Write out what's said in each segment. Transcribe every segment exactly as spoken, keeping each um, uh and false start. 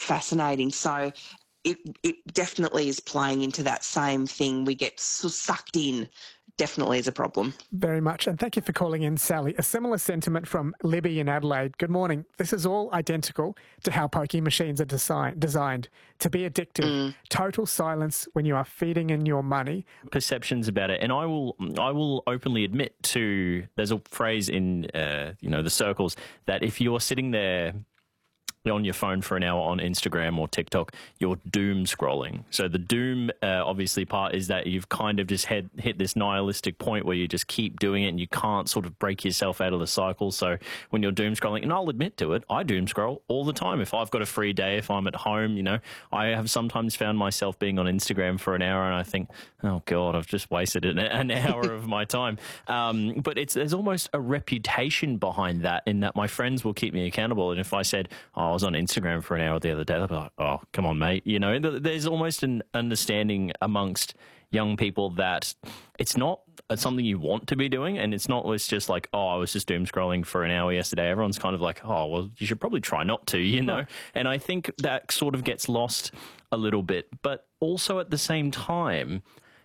fascinating. So it it definitely is playing into that same thing. We get so sucked in. Definitely is a problem. Very much. And thank you for calling in, Sally. A similar sentiment from Libby in Adelaide. Good morning. This is all identical to how pokie machines are design- designed to be addictive. Mm. Total silence when you are feeding in your money. Perceptions about it. And I will I will openly admit to, there's a phrase in, uh, you know, the circles that if you're sitting there on your phone for an hour on Instagram or TikTok, you're doom scrolling. So the doom, uh, obviously, part is that you've kind of just had, hit this nihilistic point where you just keep doing it and you can't sort of break yourself out of the cycle. So when you're doom scrolling, and I'll admit to it, I doom scroll all the time. If I've got a free day, if I'm at home, you know, I have sometimes found myself being on Instagram for an hour and I think, oh God, I've just wasted an, an hour of my time. Um, but it's there's almost a reputation behind that, in that my friends will keep me accountable. And if I said, oh, I was on Instagram for an hour the other day, they'll be like, oh, come on, mate. You know, there's almost an understanding amongst young people that it's not something you want to be doing, and it's not it's just like, oh, I was just doom scrolling for an hour yesterday. Everyone's kind of like, oh, well, you should probably try not to, you know? And I think that sort of gets lost a little bit. But also at the same time,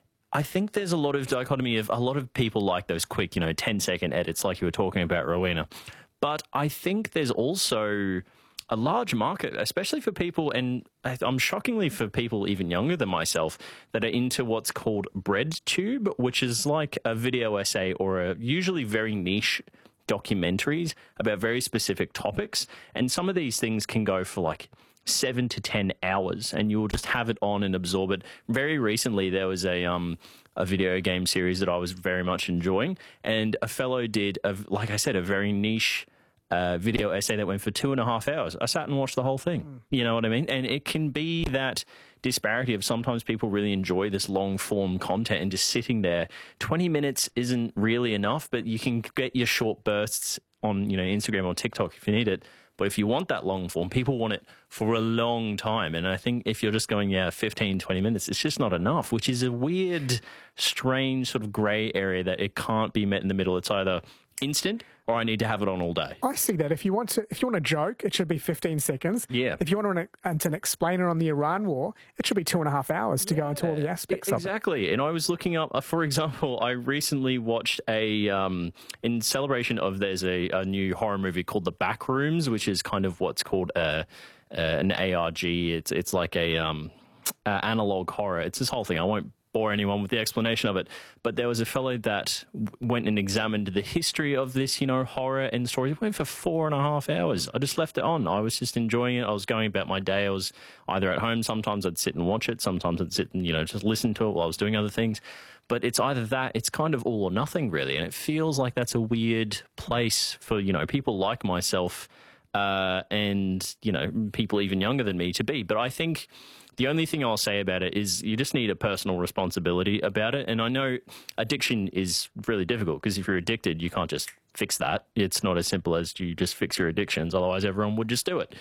I think there's a lot of dichotomy of a lot of people like those quick, you know, ten second edits like you were talking about, Rowena. But I think there's also a large market, especially for people, and I'm shockingly for people even younger than myself, that are into what's called BreadTube, which is like a video essay or a usually very niche documentaries about very specific topics. And some of these things can go for like seven to ten hours, and you'll just have it on and absorb it. Very recently, there was a um a video game series that I was very much enjoying, and a fellow did, a, like I said, a very niche Uh, video essay that went for two and a half hours. I sat and watched the whole thing. Mm. You know what I mean? And it can be that disparity of sometimes people really enjoy this long form content and just sitting there. twenty minutes isn't really enough, but you can get your short bursts on, you know, Instagram or TikTok if you need it. But if you want that long form, people want it for a long time. And I think if you're just going, yeah, fifteen, twenty minutes, it's just not enough, which is a weird, strange sort of grey area that it can't be met in the middle. It's either instant or I need to have it on all day. I see that. If you want to, if you want a joke, it should be fifteen seconds. Yeah. If you want to, and to explain it on the Iran war, it should be two and a half hours to yeah, go into all the aspects exactly. of it. Exactly. And I was looking up, uh, for example, I recently watched a, um, in celebration of, there's a, a new horror movie called The Backrooms, which is kind of what's called a, uh, an A R G. It's, it's like a um, uh, analog horror. It's this whole thing. I won't bore anyone with the explanation of it, but there was a fellow that went and examined the history of this, you know, horror and stories. It went for four and a half hours. I just left it on. I was just enjoying it. I was going about my day. I was either at home. Sometimes I'd sit and watch it. Sometimes I'd sit and, you know, just listen to it while I was doing other things. But it's either that, it's kind of all or nothing, really. And it feels like that's a weird place for, you know, people like myself uh, and, you know, people even younger than me to be. But I think the only thing I'll say about it is you just need a personal responsibility about it. And I know addiction is really difficult because if you're addicted, you can't just fix that. It's not as simple as you just fix your addictions. Otherwise, everyone would just do it.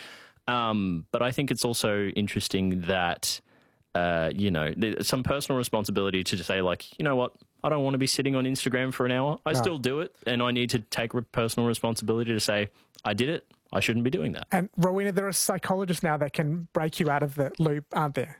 Um, but I think it's also interesting that, uh, you know, there's some personal responsibility to just say, like, you know what? I don't want to be sitting on Instagram for an hour. I no. still do it. And I need to take personal responsibility to say, I did it. I shouldn't be doing that. And Rowena, there are psychologists now that can break you out of the loop, aren't there?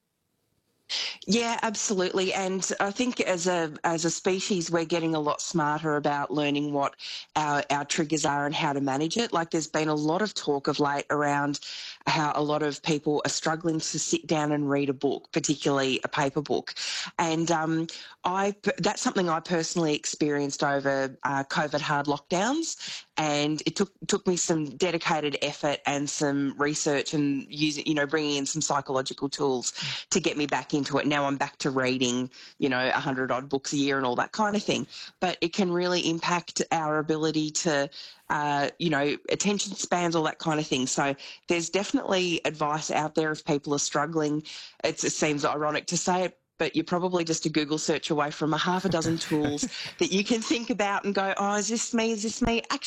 Yeah, absolutely. And I think as a as a species, we're getting a lot smarter about learning what our, our triggers are and how to manage it. Like there's been a lot of talk of late around how a lot of people are struggling to sit down and read a book, particularly a paper book. And um, I that's something I personally experienced over uh, COVID hard lockdowns. And it took took me some dedicated effort and some research and using, you know, bringing in some psychological tools to get me back into it. Now I'm back to reading, you know, a hundred odd books a year and all that kind of thing. But it can really impact our ability to, uh, you know, attention spans, all that kind of thing. So there's definitely advice out there if people are struggling. It's, it seems ironic to say it, but you're probably just a Google search away from a half a dozen tools that you can think about and go, oh, is this me? Is this me? Actually,